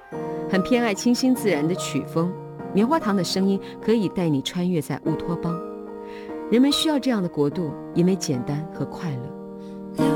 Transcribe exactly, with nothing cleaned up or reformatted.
很偏爱清新自然的曲风，棉花糖的声音可以带你穿越在乌托邦。人们需要这样的国度，因为简单和快乐。